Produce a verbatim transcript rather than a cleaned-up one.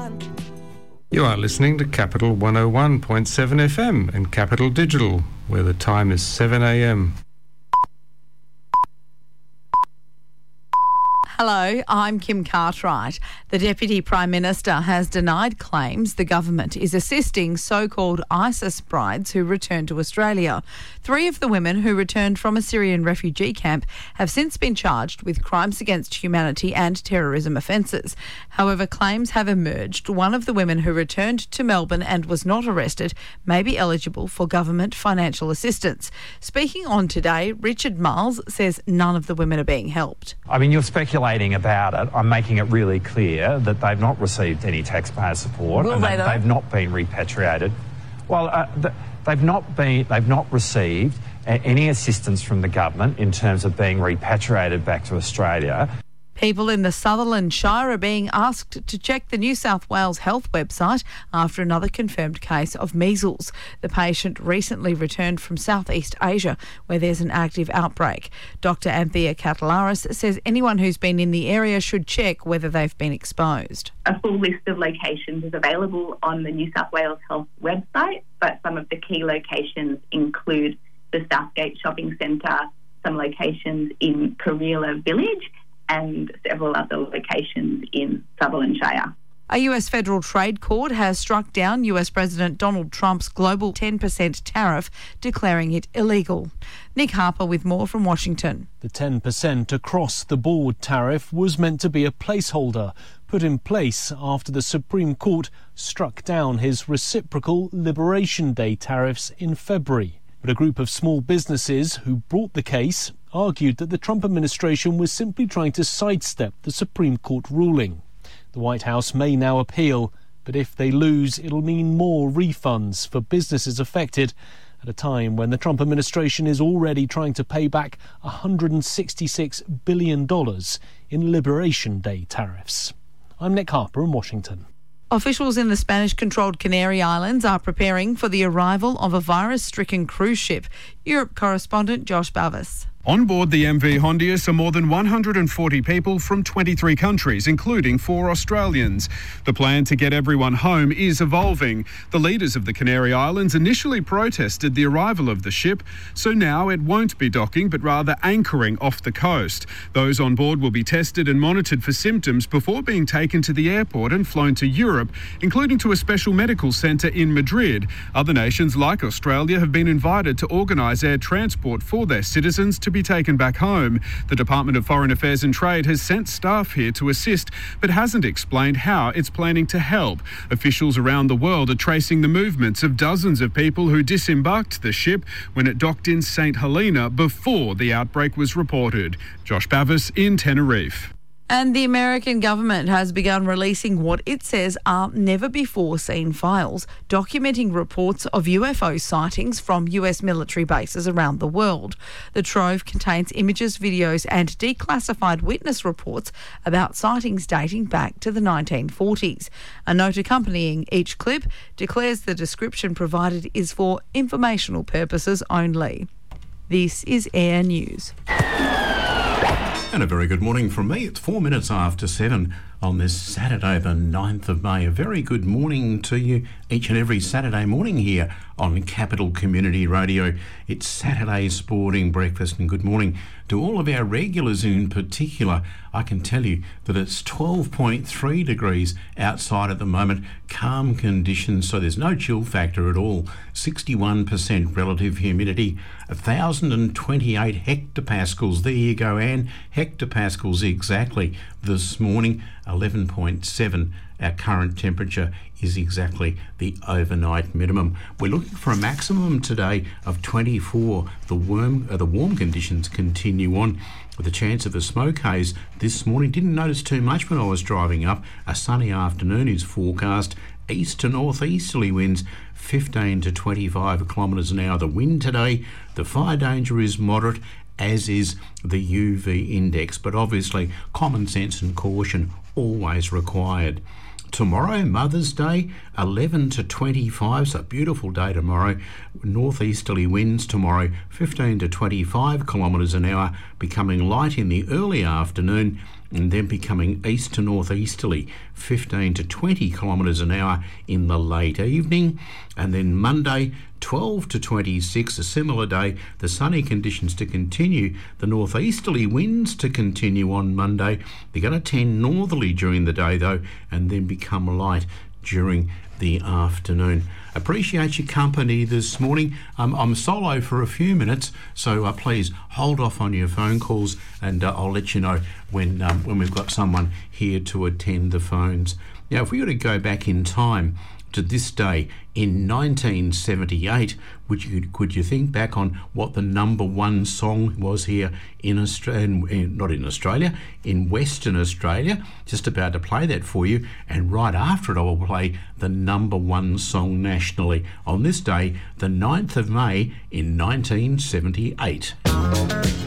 one. You are listening to Capital one oh one point seven F M and Capital Digital, where the time is seven a m. Hello, I'm Kim Cartwright. The Deputy Prime Minister has denied claims the government is assisting so-called ISIS brides who return to Australia. Three of the women who returned from a Syrian refugee camp have since been charged with crimes against humanity and terrorism offences. However, claims have emerged one of the women who returned to Melbourne and was not arrested may be eligible for government financial assistance. Speaking on Today, Richard Miles says none of the women are being helped. I mean, you're speculating about it. I'm making it really clear that they've not received any taxpayer support. Will and they, that they've not been repatriated. Well, uh, th- they've not been. They've not received uh, any assistance from the government in terms of being repatriated back to Australia. People in the Sutherland Shire are being asked to check the New South Wales Health website after another confirmed case of measles. The patient recently returned from Southeast Asia, where there's an active outbreak. Doctor Anthea Catalaris says anyone who's been in the area should check whether they've been exposed. A full list of locations is available on the New South Wales Health website, but some of the key locations include the Southgate Shopping Centre, some locations in Kareela Village, and several other locations in Sutherland Shire. A U S federal trade court has struck down U S President Donald Trump's global ten percent tariff, declaring it illegal. Nick Harper with more from Washington. The ten percent across-the-board tariff was meant to be a placeholder put in place after the Supreme Court struck down his reciprocal Liberation Day tariffs in February. But a group of small businesses who brought the case argued that the Trump administration was simply trying to sidestep the Supreme Court ruling. The White House may now appeal, but if they lose, it'll mean more refunds for businesses affected at a time when the Trump administration is already trying to pay back one hundred sixty-six billion dollars in Liberation Day tariffs. I'm Nick Harper in Washington. Officials in the Spanish-controlled Canary Islands are preparing for the arrival of a virus-stricken cruise ship. Europe correspondent Josh Bavis. On board the M V Hondius are more than one hundred forty people from twenty-three countries, including four Australians. The plan to get everyone home is evolving. The leaders of the Canary Islands initially protested the arrival of the ship, so now it won't be docking but rather anchoring off the coast. Those on board will be tested and monitored for symptoms before being taken to the airport and flown to Europe, including to a special medical centre in Madrid. Other nations like Australia have been invited to organise air transport for their citizens to be taken back home. The Department of Foreign Affairs and Trade has sent staff here to assist, but hasn't explained how it's planning to help. Officials around the world are tracing the movements of dozens of people who disembarked the ship when it docked in Saint Helena before the outbreak was reported. Josh Bavis in Tenerife. And the American government has begun releasing what it says are never-before-seen files documenting reports of U F O sightings from U S military bases around the world. The trove contains images, videos and declassified witness reports about sightings dating back to the nineteen forties. A note accompanying each clip declares the description provided is for informational purposes only. This is Air News. And a very good morning from me. It's four minutes after seven on this Saturday, the ninth of May. A very good morning to you each and every Saturday morning here on Capital Community Radio. It's Saturday Sporting Breakfast, and good morning to all of our regulars in particular. I can tell you that it's twelve point three degrees outside at the moment, calm conditions, so there's no chill factor at all. sixty-one percent relative humidity, one thousand twenty-eight hectopascals. There you go, Anne. Hectopascals exactly this morning, eleven point seven. Our current temperature is exactly the overnight minimum. We're looking for a maximum today of twenty-four. The warm, uh, the warm conditions continue on with a chance of a smoke haze this morning. Didn't notice too much when I was driving up. A sunny afternoon is forecast. East to northeasterly winds fifteen to twenty-five kilometres an hour. The wind today, the fire danger is moderate, as is the U V index, but obviously common sense and caution always required. Tomorrow, Mother's Day, eleven to twenty-five, so a beautiful day tomorrow. Northeasterly winds tomorrow, fifteen to twenty-five kilometres an hour, becoming light in the early afternoon. and then becoming east to northeasterly, fifteen to twenty kilometres an hour in the late evening. And then Monday, twelve to twenty-six, a similar day, the sunny conditions to continue, the northeasterly winds to continue on Monday. They're going to tend northerly during the day though, and then become light during the afternoon. Appreciate your company this morning. Um, I'm solo for a few minutes, so uh, please hold off on your phone calls, and uh, I'll let you know when um, when we've got someone here to attend the phones. Now, if we were to go back in time to this day in nineteen seventy-eight, would you could you think back on what the number one song was here in Australia, not in Australia, in Western Australia? Just about to play that for you, and right after it I will play the number one song nationally on this day, the ninth of May in nineteen seventy-eight.